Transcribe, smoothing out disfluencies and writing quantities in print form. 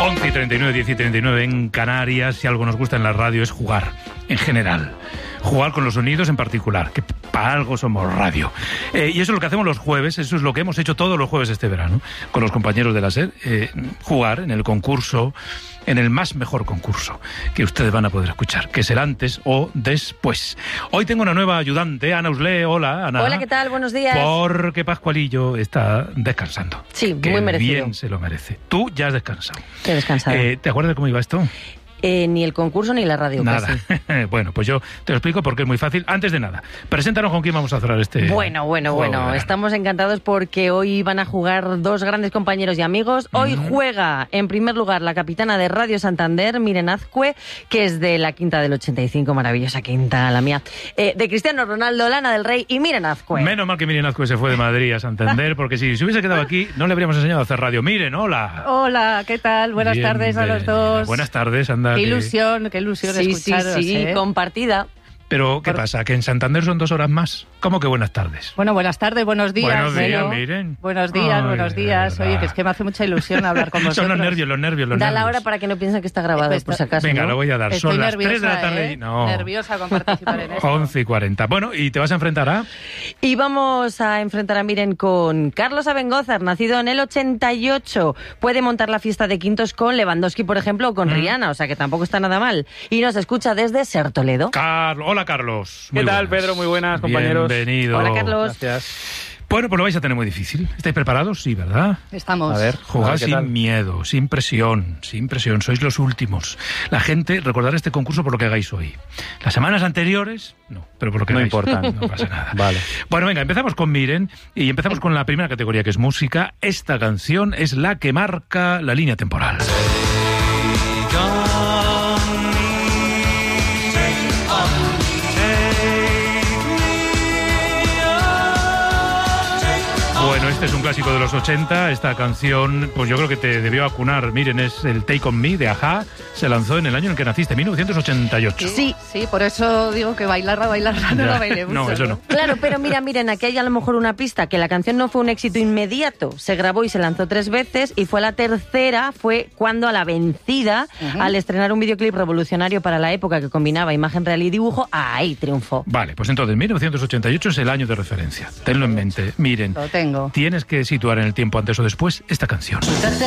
11:39, 10:39 en Canarias. Si algo nos gusta en la radio es jugar, en general. Jugar con los sonidos en particular, que para algo somos radio. Y eso es lo que hacemos los jueves, eso es lo que hemos hecho todos los jueves este verano, con los compañeros de la SER, jugar en el concurso, en el más mejor concurso que ustedes van a poder escuchar, que será antes o después. Hoy tengo una nueva ayudante, Ana Uslé. Hola, Ana. Hola, ¿qué tal? Buenos días. Porque Pascualillo está descansando. Sí, que muy merecido. Bien se lo merece. Tú ya has descansado. He descansado. ¿Te acuerdas de cómo iba esto? Ni el concurso ni la radio. Nada. Casi. Bueno, pues yo te lo explico porque es muy fácil. Antes de nada, preséntanos con quién vamos a cerrar este... Bueno. Estamos encantados porque hoy van a jugar dos grandes compañeros y amigos. Hoy juega, en primer lugar, la capitana de Radio Santander, Miren Azcue, que es de la quinta del 85, maravillosa quinta, la mía, de Cristiano Ronaldo, Lana del Rey y Miren Azcue. Menos mal que Miren Azcue se fue de Madrid a Santander, porque si se hubiese quedado aquí, no le habríamos enseñado a hacer radio. Miren, hola. Hola, ¿qué tal? Buenas tardes a los dos. Buenas tardes, anda. Qué ilusión escucharos. Sí, compartida. Pero, ¿qué pasa? ¿Que en Santander son 2 horas más? ¿Cómo que buenas tardes? Bueno, buenas tardes, buenos días. Buenos días, ¿no? Miren. Buenos días. Oye, que es que me hace mucha ilusión hablar con vosotros. Son los nervios. Da la hora para que no piensen que está grabado, por si acaso. Venga, ¿no? lo voy a dar. Estoy Son las nerviosa, 3 de la tarde. No. Nerviosa con participar en esto. 11:40. Bueno, ¿y te vas a enfrentar a...? Y vamos a enfrentar a Miren con Carlos Abengózar, nacido en el 88. Puede montar la fiesta de quintos con Lewandowski, por ejemplo, o con Rihanna, o sea que tampoco está nada mal. Y nos escucha desde Ser Toledo. Hola, Carlos. ¿Qué tal, Pedro? Muy buenas, compañeros. Bienvenido. Hola, Carlos. Gracias. Bueno, pues lo vais a tener muy difícil. ¿Estáis preparados? Sí, ¿verdad? Estamos. A ver, Jugad ¿qué tal? sin miedo, sin presión. Sois los últimos. La gente recordará este concurso por lo que hagáis hoy. Las semanas anteriores, no, pero por lo que No hagáis. importa. No pasa nada. Vale. Bueno, venga, empezamos con Miren y empezamos con la primera categoría, que es música. Esta canción es la que marca la línea temporal. Bueno, este es un clásico de los 80. Esta canción, pues yo creo que te debió acunar. Miren, es el Take On Me de A-ha. Se lanzó en el año en el que naciste, 1988. Sí, por eso digo que bailarla no la bailé mucho. No, eso no. Claro, pero miren, aquí hay a lo mejor una pista, que la canción no fue un éxito inmediato. Se grabó y se lanzó 3 veces, y fue la tercera, fue cuando a la vencida, al estrenar un videoclip revolucionario para la época que combinaba imagen real y dibujo, ahí triunfó. Vale, pues entonces 1988 es el año de referencia. Tenlo en mente. Miren, Lo tengo. tienes que situar en el tiempo antes o después esta canción.